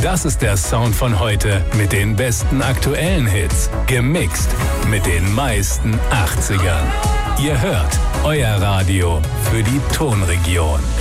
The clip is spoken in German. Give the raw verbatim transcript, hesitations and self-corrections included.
Das ist der Sound von heute mit den besten aktuellen Hits. Gemixt mit den meisten achtzigern. Ihr hört euer Radio für die Tonregion.